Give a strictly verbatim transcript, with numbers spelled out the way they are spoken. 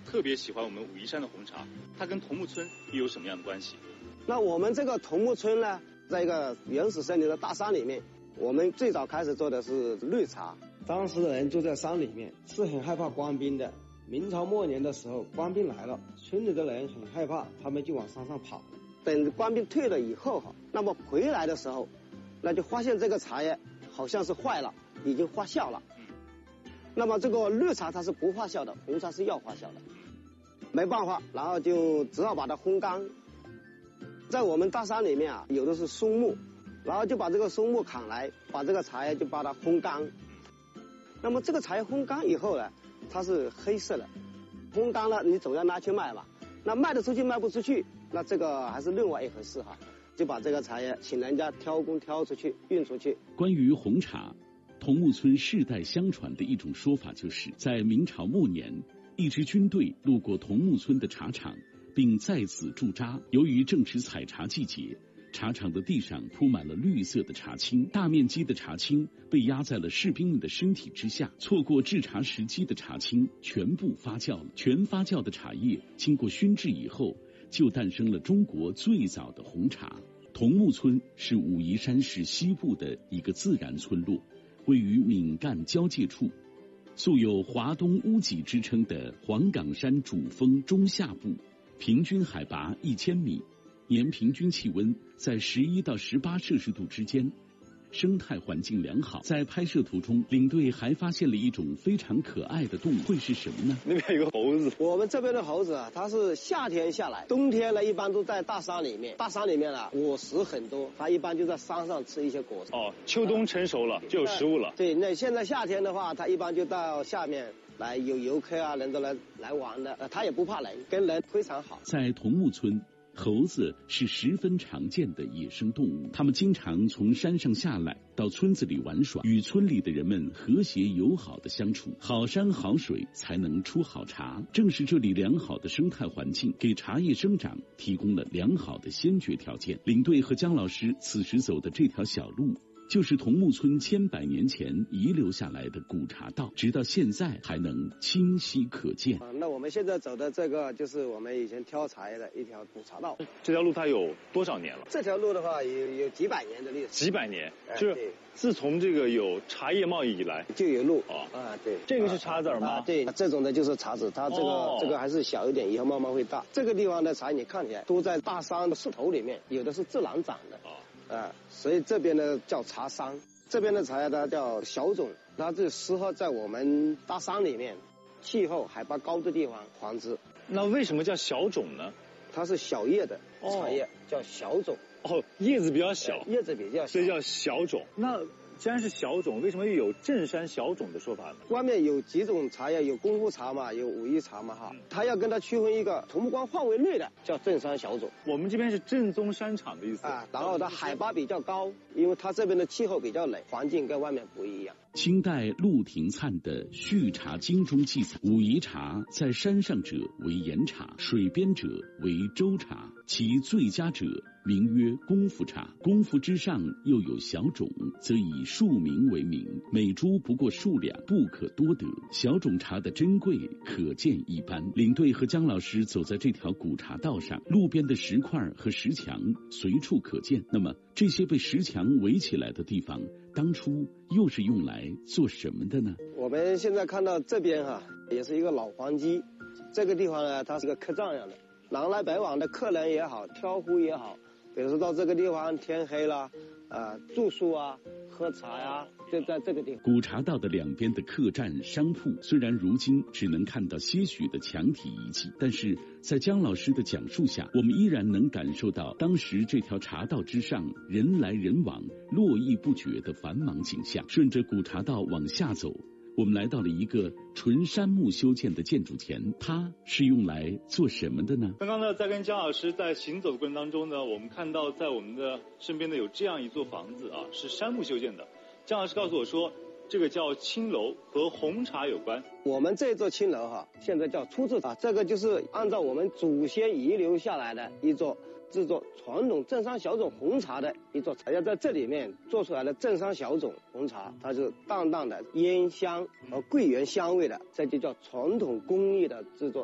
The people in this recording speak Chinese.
特别喜欢我们武夷山的红茶，它跟桐木村又有什么样的关系？ 那我们这个桐木村呢，在一个原始森林的大山里面，我们最早开始做的是绿茶。当时的人住在山里面，是很害怕官兵的。明朝末年的时候，官兵来了，村里的人很害怕，他们就往山上跑。等官兵退了以后哈，那么回来的时候，那就发现这个茶叶好像是坏了，已经发酵了。那么这个绿茶它是不发酵的，红茶是要发酵的。没办法，然后就只好把它烘干。在我们大山里面啊，有的是松木，然后就把这个松木砍来，把这个茶叶就把它烘干。那么这个茶叶烘干以后呢，它是黑色的，烘干了你总要拿去卖嘛，那卖得出去卖不出去，那这个还是另外一回事哈。就把这个茶叶请人家挑工挑出去运出去。 关于红茶，桐木村世代相传的一种说法就是，在明朝末年，一支军队路过桐木村的茶厂，并在此驻扎。由于正值采茶季节，茶厂的地上铺满了绿色的茶青，大面积的茶青被压在了士兵们的身体之下，错过制茶时机的茶青全部发酵了。全发酵的茶叶经过熏制以后，就诞生了中国最早的红茶。桐木村是武夷山市西部的一个自然村落，位于闽赣交界处，素有华东屋脊之称的黄岗山主峰中下部，平均海拔一千米，年平均气温在十一到十八摄氏度之间，生态环境良好。在拍摄途中，领队还发现了一种非常可爱的动物，会是什么呢？ 那边有个猴子。 我们这边的猴子啊，它是夏天下来，冬天呢一般都在大山里面。大山里面啊，果实很多，它一般就在山上吃一些果实。 哦，秋冬成熟了、啊、就有食物了。 对，那现在夏天的话，它一般就到下面来，有游客啊，人都来来玩的。呃，它也不怕人，跟人非常好。 在桐木村，猴子是十分常见的野生动物，它们经常从山上下来，到村子里玩耍，与村里的人们和谐友好的相处。好山好水才能出好茶，正是这里良好的生态环境，给茶叶生长提供了良好的先决条件。领队和姜老师此时走的这条小路，就是桐木村千百年前遗留下来的古茶道，直到现在还能清晰可见。 啊，那我们现在走的这个就是我们以前挑茶叶的一条古茶道。 这条路它有多少年了？ 这条路的话有有几百年的历史。 几百年， 哎、 就是自从这个有茶叶贸易以来就有路啊啊，对， 这个是茶籽吗？ 啊，对，这种的就是茶籽，它这个、 哦、 这个还是小一点，以后慢慢会大。这个地方的茶你看起来都在大山的石头里面，有的是自然长的啊。啊，所以这边呢叫茶山，这边的茶叶它叫小种，它是适合在我们大山里面气候海拔高的地方繁殖。 那为什么叫小种呢？ 它是小叶的茶叶、哦、叫小种。 哦，叶子比较小， 叶子比较小， 所以叫小种。那既然是小种，为什么又有镇山小种的说法呢？ 外面有几种茶叶，有功夫茶嘛，有武夷茶嘛哈、嗯，它要跟它区分一个桐木关范围内的叫镇山小种。 我们这边是正宗山场的意思啊，然后它海拔比较高，因为它这边的气候比较冷，环境跟外面不一样。 清代陆廷粲的《续茶经》中记载，武夷茶在山上者为岩茶，水边者为洲茶，其最佳者名曰功夫茶。功夫之上又有小种，则以数名为名，每株不过数两，不可多得。小种茶的珍贵可见一斑。领队和姜老师走在这条古茶道上，路边的石块和石墙随处可见。那么这些被石墙围起来的地方，当初又是用来做什么的呢？ 我们现在看到这边哈、啊，也是一个老黄鸡。这个地方呢，它是个客栈一样的，南来北往的客人也好，挑夫也好，比如说到这个地方天黑了，啊，住宿啊，喝茶呀、啊，就在这个地方。 古茶道的两边的客栈、商铺，虽然如今只能看到些许的墙体遗迹，但是在姜老师的讲述下，我们依然能感受到当时这条茶道之上人来人往、络绎不绝的繁忙景象。顺着古茶道往下走，我们来到了一个纯杉木修建的建筑前，它是用来做什么的呢？ 刚刚呢，在跟姜老师在行走的过程当中呢，我们看到在我们的身边呢有这样一座房子啊，是杉木修建的。姜老师告诉我说，这个叫青楼，和红茶有关。 我们这座青楼哈，现在叫初制茶，这个就是按照我们祖先遗留下来的一座制作传统镇山小种红茶的一座茶叶，在这里面做出来的镇山小种红茶，它是淡淡的烟香和桂圆香味的，这就叫传统工艺的制作